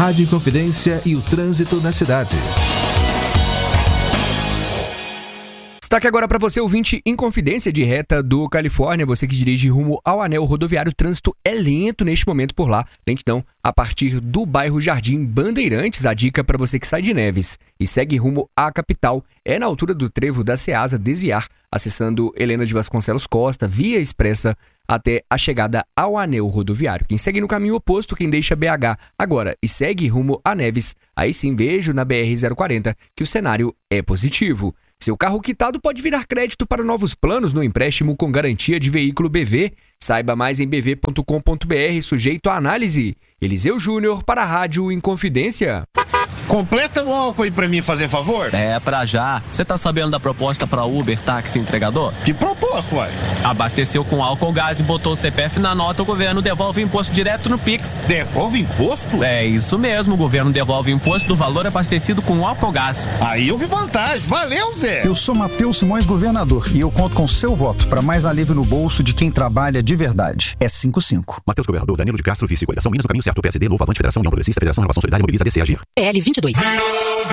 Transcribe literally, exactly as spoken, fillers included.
Rádio Inconfidência e o trânsito na cidade. Destaque agora para você, ouvinte Inconfidência de Reta do Califórnia. Você que dirige rumo ao anel rodoviário, o trânsito é lento neste momento por lá. Lentidão a partir do bairro Jardim Bandeirantes. A dica para você que sai de Neves e segue rumo à capital é na altura do trevo da Ceasa desviar, acessando Helena de Vasconcelos Costa, via expressa, até a chegada ao anel rodoviário. Quem segue no caminho oposto, quem deixa B H agora e segue rumo a Neves, aí sim vejo na B R zero quarenta que o cenário é positivo. Seu carro quitado pode virar crédito para novos planos no empréstimo com garantia de veículo B V. Saiba mais em b v ponto com ponto b r, sujeito à análise. Eliseu Júnior para a Rádio Inconfidência. Completa o álcool aí pra mim, fazer favor. É, pra já. Você tá sabendo da proposta pra Uber Táxi Entregador? Que proposta, uai? Abasteceu com álcool gás e botou o C P F na nota, o governo devolve o imposto direto no Pix. Devolve imposto? É isso mesmo, o governo devolve o imposto do valor abastecido com álcool gás. Aí eu vi vantagem. Valeu, Zé. Eu sou Matheus Simões, governador, e eu conto com seu voto para mais alívio no bolso de quem trabalha de verdade. É cinco cinco. Matheus Governador, Danilo de Castro, vice, coligação Minas no caminho certo, P S D, Novo, Avante, Federação, União Progressista, Federação, Relação Solidária, Mobiliza, D C, Agir. P L vinte e dois.